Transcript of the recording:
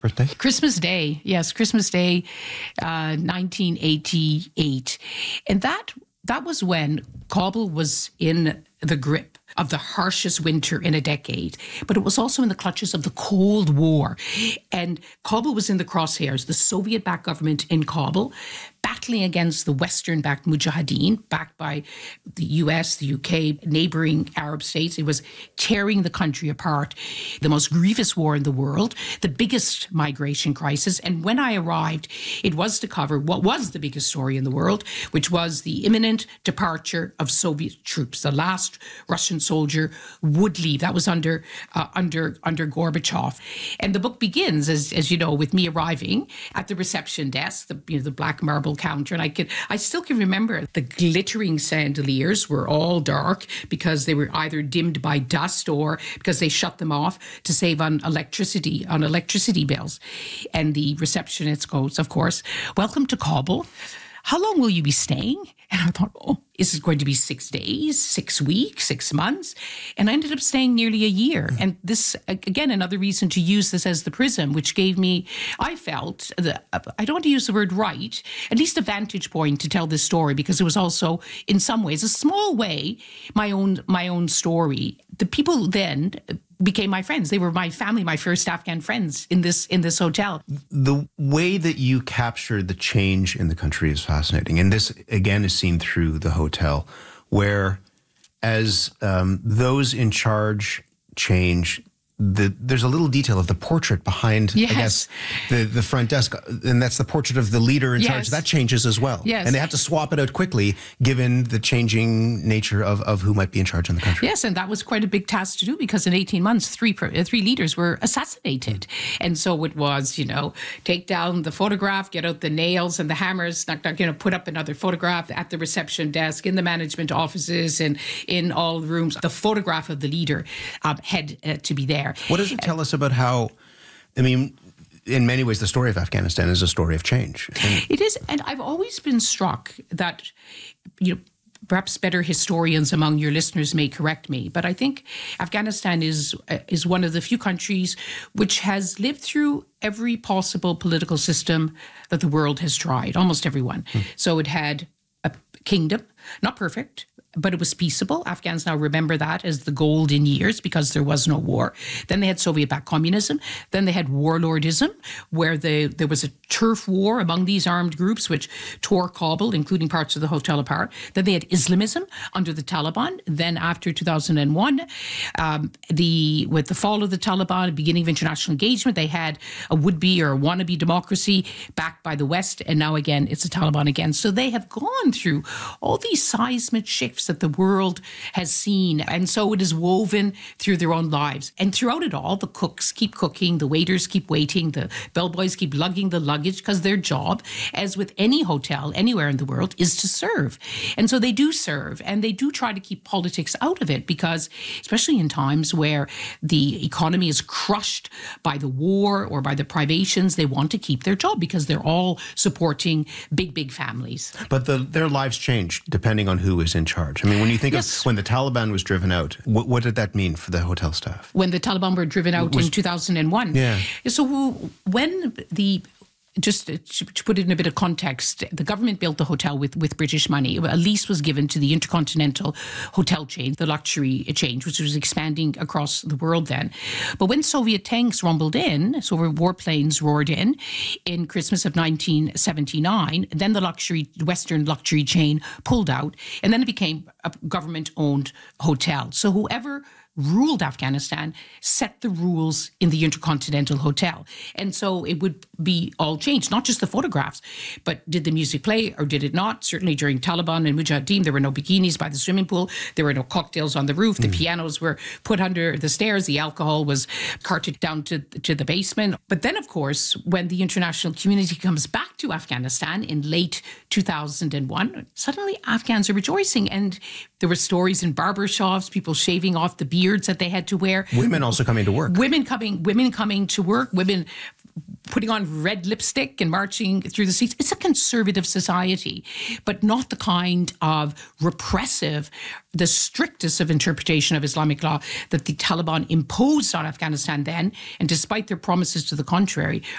birthday? Christmas Day, yes, Christmas Day, 1988. And that was when Kabul was in the grip of the harshest winter in a decade, but it was also in the clutches of the Cold War. And Kabul was in the crosshairs, the Soviet-backed government in Kabul, battling against the Western-backed Mujahideen, backed by the US, the UK, neighboring Arab states. It was tearing the country apart, the most grievous war in the world, the biggest migration crisis. And when I arrived, it was to cover what was the biggest story in the world, which was the imminent departure of Soviet troops. The last Russian soldier would leave. That was under Gorbachev. And the book begins, as you know, with me arriving at the reception desk, the black marble counter, and I still can remember the glittering chandeliers were all dark because they were either dimmed by dust or because they shut them off to save on electricity bills. And the receptionist goes, of course, "Welcome to Kabul. How long will you be staying?" And I thought, is it going to be 6 days, 6 weeks, 6 months? And I ended up staying nearly a year. And this, again, another reason to use this as the prism, which gave me, I felt, I don't want to use the word right, at least a vantage point to tell this story, because it was also, in some ways, a small way, my own story. The people then became my friends. They were my family, my first Afghan friends in this hotel. The way that you captured the change in the country is fascinating. And this, again, is seen through the hotel, where as those in charge change, there's a little detail of the portrait behind, yes, I guess, the front desk, and that's the portrait of the leader in charge. That changes as well. Yes. And they have to swap it out quickly, given the changing nature of who might be in charge in the country. Yes, and that was quite a big task to do, because in 18 months, three leaders were assassinated. And so it was, take down the photograph, get out the nails and the hammers, put up another photograph at the reception desk, in the management offices, and in all the rooms. The photograph of the leader had to be there. What does it tell us about how, in many ways, the story of Afghanistan is a story of change? It is, and I've always been struck that, perhaps better historians among your listeners may correct me, but I think Afghanistan is one of the few countries which has lived through every possible political system that the world has tried, almost everyone. So it had a kingdom, not perfect, but it was peaceable. Afghans now remember that as the golden years because there was no war. Then they had Soviet-backed communism. Then they had warlordism, where there was a turf war among these armed groups which tore Kabul, including parts of the hotel, apart. Then they had Islamism under the Taliban. Then after 2001, with the fall of the Taliban, beginning of international engagement, they had a would-be or a wannabe democracy backed by the West. And now again, it's the Taliban again. So they have gone through all these seismic shifts that the world has seen. And so it is woven through their own lives. And throughout it all, the cooks keep cooking, the waiters keep waiting, the bellboys keep lugging the luggage, because their job, as with any hotel anywhere in the world, is to serve. And so they do serve, and they do try to keep politics out of it, because especially in times where the economy is crushed by the war or by the privations, they want to keep their job because they're all supporting big families. But their lives change depending on who is in charge. When you think of when the Taliban was driven out, what did that mean for the hotel staff? When the Taliban were driven out in 2001. Yeah. So when just to put it in a bit of context, the government built the hotel with British money. A lease was given to the Intercontinental Hotel chain, the luxury chain, which was expanding across the world then. But when Soviet tanks rumbled in, so warplanes roared in Christmas of 1979, then the Western luxury chain pulled out, and then it became a government-owned hotel. So whoever ruled Afghanistan set the rules in the Intercontinental Hotel. And so it would be all changed, not just the photographs, but did the music play or did it not? Certainly during Taliban and Mujahideen, there were no bikinis by the swimming pool. There were no cocktails on the roof. The pianos were put under the stairs. The alcohol was carted down to the basement. But then, of course, when the international community comes back to Afghanistan in late 2001, suddenly Afghans are rejoicing. And there were stories in barbershops, people shaving off the beards that they had to wear. Women also coming to work. Women coming to work, women putting on red lipstick and marching through the streets. It's a conservative society, but not the kind of repressive, the strictest of interpretation of Islamic law that the Taliban imposed on Afghanistan then, and despite their promises to the contrary,